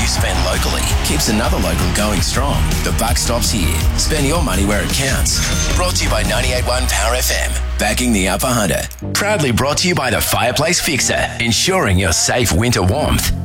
you spend locally keeps another local going strong. The buck stops here. Spend your money where it counts. Brought to you by 98.1 Power FM. Backing the Upper Hunter. Proudly brought to you by the Fireplace Fixer. Ensuring your safe winter warmth.